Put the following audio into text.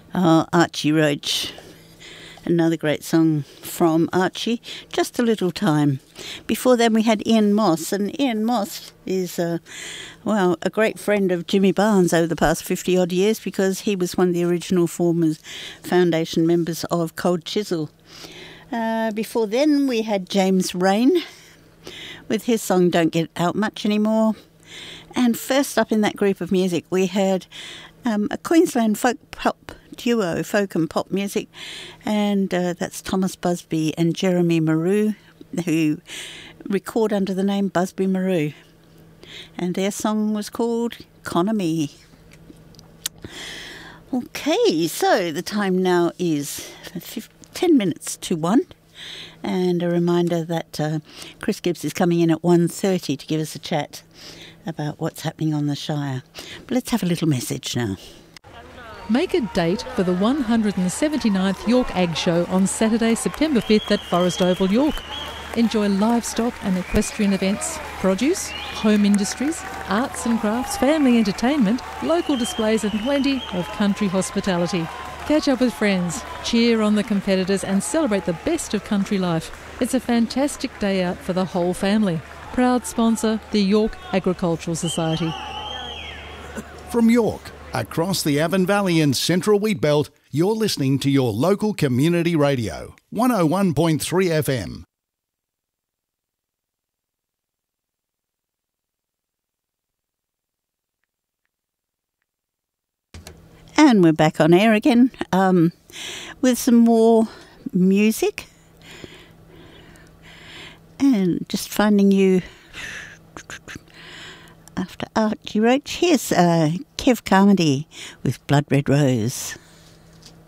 Oh, Archie Roach. Another great song from Archie, Just a Little Time. Before then we had Ian Moss, and Ian Moss is, a great friend of Jimmy Barnes over the past 50-odd years, because he was one of the original foundation members of Cold Chisel. Before then we had James Rain with his song Don't Get Out Much Anymore. And first up in that group of music we had a Queensland folk-pop duo, folk and pop music, and that's Thomas Busby and Jeremy Maru, who record under the name Busby Maru, and their song was called Economy. Okay, so the time now is 10 minutes to 1, and a reminder that Chris Gibbs is coming in at 1:30 to give us a chat about what's happening on the Shire. But let's have a little message now. Make a date for the 179th York Ag Show on Saturday, September 5th at Forest Oval, York. Enjoy livestock and equestrian events, produce, home industries, arts and crafts, family entertainment, local displays and plenty of country hospitality. Catch up with friends, cheer on the competitors and celebrate the best of country life. It's a fantastic day out for the whole family. Proud sponsor, the York Agricultural Society. From York, across the Avon Valley and Central Wheatbelt, you're listening to your local community radio, 101.3 FM. And we're back on air again with some more music. And just finding you after Archie Roach. Here's Kev Carmody with Blood Red Rose.